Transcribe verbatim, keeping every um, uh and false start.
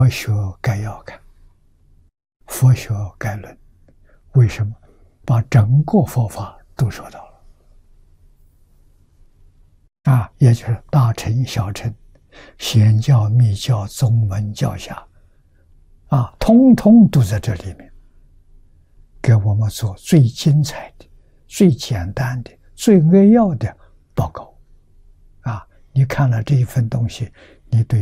佛学概要看，佛学概论，为什么把整个佛法都说到了？啊，也就是大乘、小乘、显教、密教、宗门、教下，啊，通通都在这里面，给我们做最精彩的、最简单的、最扼要的报告。啊，你看了这一份东西，你对